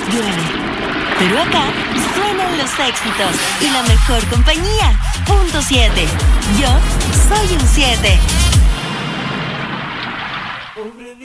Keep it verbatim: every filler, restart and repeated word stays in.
llueve. Pero acá suenan los éxitos y la mejor compañía. Punto siete. Yo soy un siete.